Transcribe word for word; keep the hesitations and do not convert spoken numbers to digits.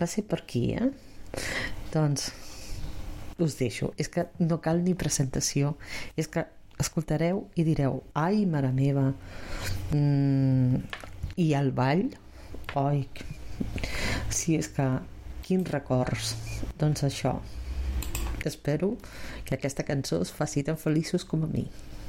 va ser per aquí, eh? Doncs us deixo. És que no cal ni presentació, és que escoltareu i direu, ai, mare meva, mm, i el ball, oi, sí, és que quins records. Doncs això, espero que aquesta cançó us faci tan feliços com a mi.